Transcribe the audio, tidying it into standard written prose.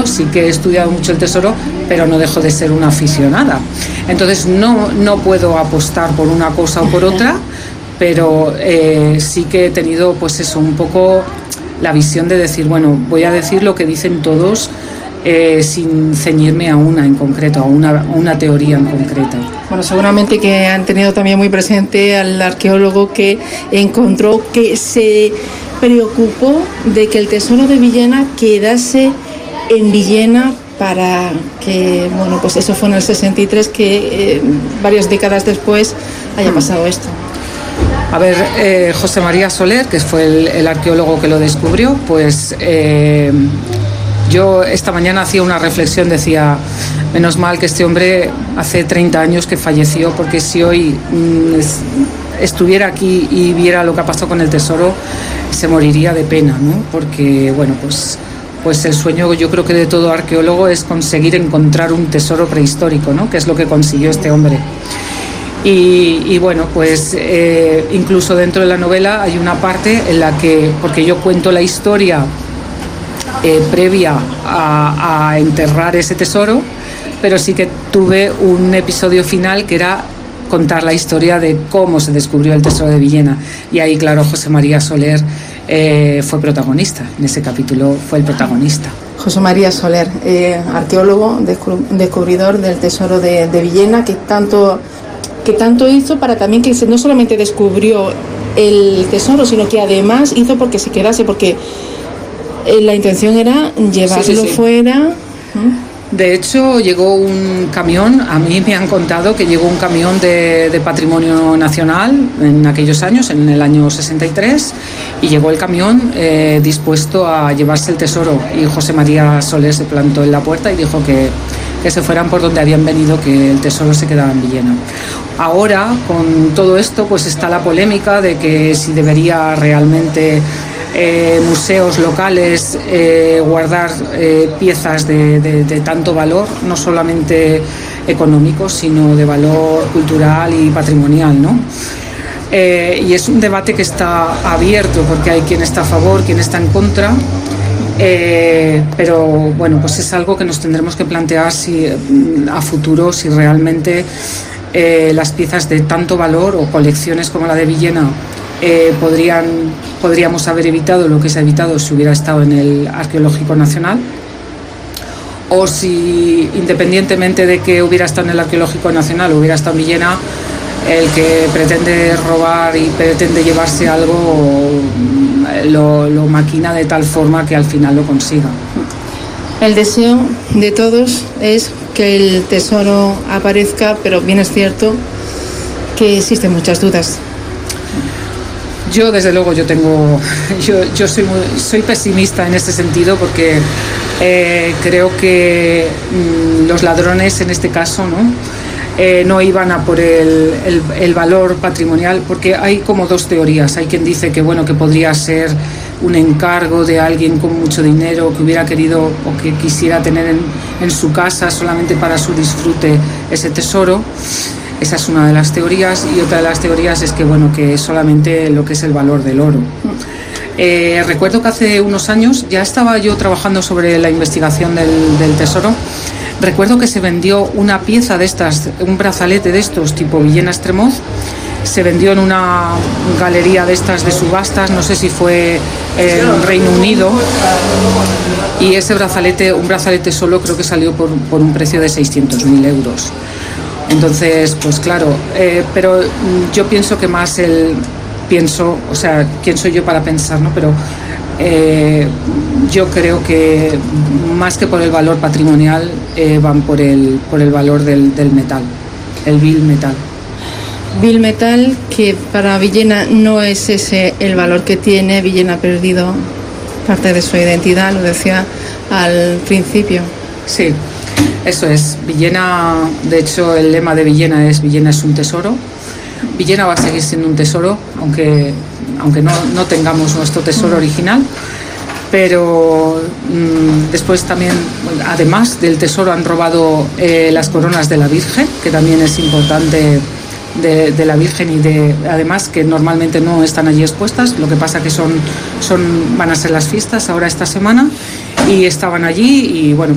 sí que he estudiado mucho el tesoro, pero no dejo de ser una aficionada. Entonces no puedo apostar por una cosa o por otra, pero sí que he tenido pues eso, un poco la visión de decir, bueno, voy a decir lo que dicen todos, sin ceñirme a una en concreto, a una teoría en concreta. Bueno, seguramente que han tenido también muy presente al arqueólogo que encontró, que se preocupó de que el tesoro de Villena quedase en Villena para que, bueno, pues eso fue en el 63, que varias décadas después haya pasado esto. A ver, José María Soler, que fue el arqueólogo que lo descubrió, pues yo esta mañana hacía una reflexión, decía, menos mal que este hombre hace 30 años que falleció, porque si hoy estuviera aquí y viera lo que ha pasado con el tesoro, se moriría de pena, ¿no? Porque, bueno, pues el sueño, yo creo que de todo arqueólogo, es conseguir encontrar un tesoro prehistórico, ¿no? Que es lo que consiguió este hombre. Y bueno, pues incluso dentro de la novela hay una parte en la que, porque yo cuento la historia previa a enterrar ese tesoro, pero sí que tuve un episodio final que era contar la historia de cómo se descubrió el tesoro de Villena, y ahí, claro, José María Soler fue protagonista, en ese capítulo fue el protagonista. José María Soler, arqueólogo, descubridor del tesoro de Villena, que tanto hizo para también que no solamente descubrió el tesoro, sino que además hizo porque se quedase, porque la intención era llevarlo fuera. De hecho, llegó un camión, a mí me han contado que llegó un camión de Patrimonio Nacional en aquellos años, en el año 63, y llegó el camión dispuesto a llevarse el tesoro, y José María Soler se plantó en la puerta y dijo que se fueran por donde habían venido, que el tesoro se quedaba en Villena. Ahora, con todo esto, pues está la polémica de que si debería realmente museos locales guardar piezas de tanto valor, no solamente económico, sino de valor cultural y patrimonial, ¿no? Y es un debate que está abierto, porque hay quien está a favor, quien está en contra. Pero bueno, pues es algo que nos tendremos que plantear a futuro, si realmente las piezas de tanto valor o colecciones como la de Villena podríamos haber evitado lo que se ha evitado si hubiera estado en el Arqueológico Nacional, o si, independientemente de que hubiera estado en el Arqueológico Nacional o hubiera estado en Villena, el que pretende robar y pretende llevarse algo lo maquina de tal forma que al final lo consiga. El deseo de todos es que el tesoro aparezca, pero bien es cierto que existen muchas dudas. Yo, desde luego, yo soy pesimista en ese sentido, porque creo que los ladrones, en este caso, no iban a por el valor patrimonial, porque hay como dos teorías. Hay quien dice que, bueno, que podría ser un encargo de alguien con mucho dinero que hubiera querido o que quisiera tener en su casa solamente para su disfrute ese tesoro. Esa es una de las teorías, y otra de las teorías es que, bueno, que solamente lo que es el valor del oro. Recuerdo que hace unos años ya estaba yo trabajando sobre la investigación del tesoro. Recuerdo que se vendió una pieza de estas, un brazalete de estos tipo Villena Estremoz, se vendió en una galería de estas de subastas, no sé si fue en Reino Unido, y ese brazalete, un brazalete solo, creo que salió por un precio de 600.000 euros. Entonces, pues claro, pero yo pienso que más o sea, ¿quién soy yo para pensar, no? Pero yo creo que más que por el valor patrimonial, van por el valor del metal, el vil metal. Vil metal, que para Villena no es ese el valor que tiene. Villena ha perdido parte de su identidad, lo decía al principio. Sí, eso es. Villena, de hecho, el lema de Villena es Villena es un tesoro. Villena va a seguir siendo un tesoro, aunque no tengamos nuestro tesoro original, pero después también, además del tesoro, han robado las coronas de la Virgen, que también es importante, de la Virgen, y además que normalmente no están allí expuestas. Lo que pasa que van a ser las fiestas ahora esta semana, y estaban allí, y bueno,